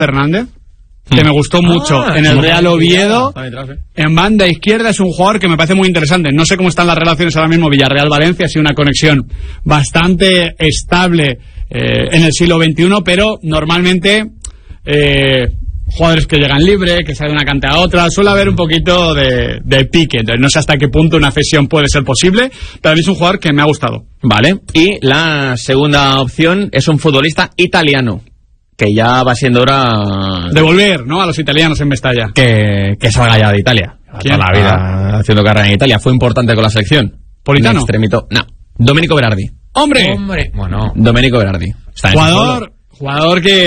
Fernández, que me gustó mucho en el Real Oviedo. En banda izquierda es un jugador que me parece muy interesante. No sé cómo están las relaciones ahora mismo Villarreal-Valencia, ha sido una conexión bastante estable en el siglo XXI, pero normalmente jugadores que llegan libre, que salen de una cantera a otra, suele haber un poquito de pique. Entonces no sé hasta qué punto una cesión puede ser posible, pero a mí es un jugador que me ha gustado. Vale, y la segunda opción es un futbolista italiano, que ya va siendo hora de volver, ¿no?, a los italianos en Mestalla. Que salga ya de Italia. ¿Quién? Toda la vida haciendo carrera en Italia. Fue importante con la selección. ¿Politano? Extremito. No. Domenico Berardi. ¡Hombre! Bueno. Domenico Berardi. Jugador que